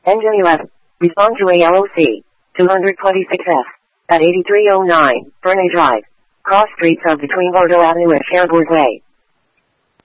Engine 11. Respond to ALOC. 226F. At 8309, Bernay Drive. Cross streets of between Bordeaux Avenue and Cherbourg Way.